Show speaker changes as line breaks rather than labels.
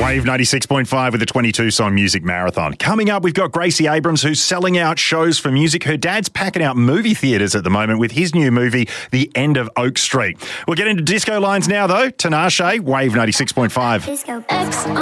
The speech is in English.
Wave 96.5 with the 22-song music marathon. Coming up, we've got Gracie Abrams, who's selling out shows for music. Her dad's packing out movie theatres at the moment with his new movie, The End of Oak Street. We'll get into disco lines now, though. Tinashe, Wave 96.5.
Disco.